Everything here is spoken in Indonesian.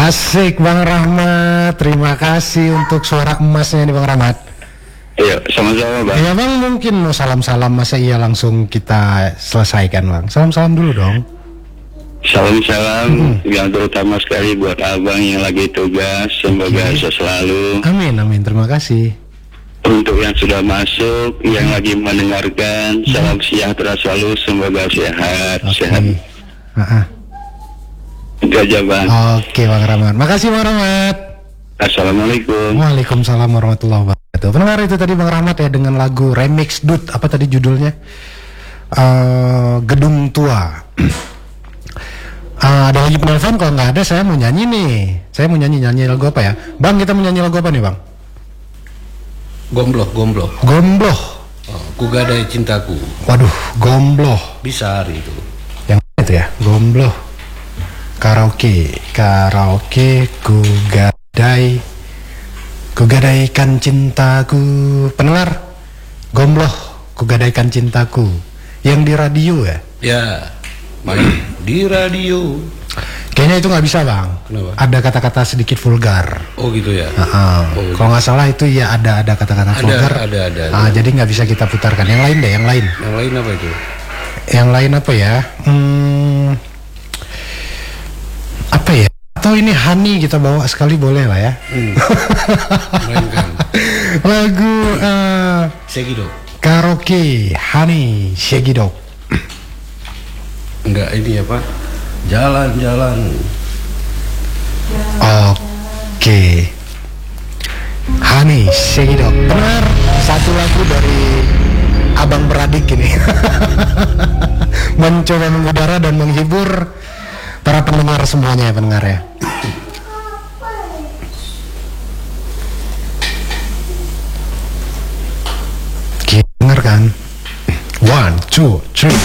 Asik Bang Rahmat, terima kasih untuk suara emasnya nih Bang Rahmat. Iya, sama-sama Bang. Ya Bang, mungkin mau salam-salam, masa iya langsung kita selesaikan Bang. Salam-salam dulu dong. Salam-salam yang terutama sekali buat abang yang lagi tugas, semoga sehat selalu. Amin, amin, terima kasih. Untuk yang sudah masuk, yang lagi mendengarkan, salam sejahtera selalu, semoga sehat. Sehat. Itu aja Bang. Oke Bang Rahmat, makasih Bang Rahmat. Assalamualaikum. Waalaikumsalam warahmatullahi wabarakatuh. Pendengar, itu tadi Bang Rahmat ya dengan lagu remix Dut, apa tadi judulnya? Gedung Tua. Ada lagi penelpon? Kalau nggak ada, saya mau nyanyi nih. Saya mau nyanyi lagu apa ya? Bang, kita mau nyanyi lagu apa nih Bang? Gombloh. Gombloh. Ku gadai cintaku. Waduh, Gombloh. Bisa hari itu. Yang itu ya, Gombloh. Karaoke, ku gadaikan cintaku. Pendengar, Gombloh, ku gadaikan cintaku. Yang di radio ya? Ya, main di radio. Kayaknya itu nggak bisa Bang. Kenapa? Ada kata-kata sedikit vulgar. Oh gitu ya. Kalau nggak salah itu ya ada kata-kata vulgar. Ada. Jadi nggak bisa kita putarkan. Yang lain deh, yang lain. Yang lain apa itu? Yang lain apa ya? Apa ya? Atau ini Hani kita bawa sekali boleh lah ya. Mainkan. Lagu Segido. karaoke Hani Segido. Enggak, ini apa? Jalan-jalan. Oke. Hani Segido. Benar, satu lagu dari abang beradik ini. Mencoba mengudara dan menghibur para pendengar semuanya ya, pendengar ya. Kita dengarkan. 1, 2,